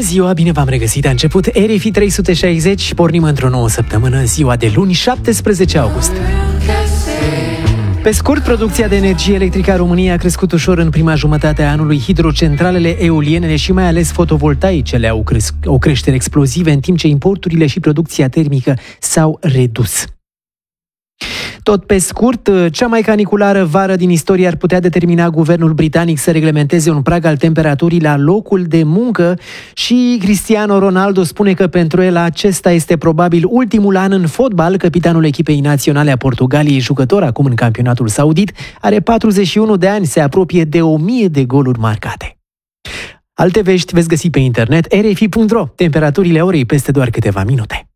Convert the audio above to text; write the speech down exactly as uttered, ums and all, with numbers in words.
ziua, bine v-am regăsit, a început R F I trei sute șaizeci și pornim într-o nouă săptămână, ziua de luni, șaptesprezece august. Pe scurt, producția de energie electrică a României a crescut ușor în prima jumătate a anului. Hidrocentralele eoliene și mai ales fotovoltaicele au cresc- o creștere explozive, în timp ce importurile și producția termică s-au redus. Tot pe scurt, cea mai caniculară vară din istorie ar putea determina guvernul britanic să reglementeze un prag al temperaturii la locul de muncă și Cristiano Ronaldo spune că pentru el acesta este probabil ultimul an în fotbal. Capitanul echipei naționale a Portugaliei, jucător acum în campionatul saudit, are patruzeci și unu de ani, se apropie de o mie de goluri marcate. Alte vești veți găsi pe internet r f i punct r o. Temperaturile orei peste doar câteva minute.